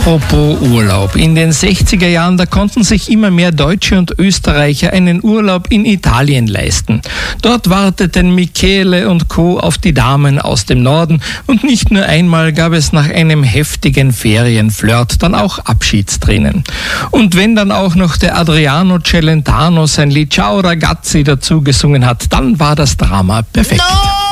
Apropos Urlaub. In den 60er Jahren, da konnten sich immer mehr Deutsche und Österreicher einen Urlaub in Italien leisten. Dort warteten Michele und Co. auf die Damen aus dem Norden und nicht nur einmal gab es nach einem heftigen Ferienflirt dann auch Abschiedstränen. Und wenn dann auch noch der Adriano Celentano sein Lied Ciao Ragazzi dazu gesungen hat, dann war das Drama perfekt. No!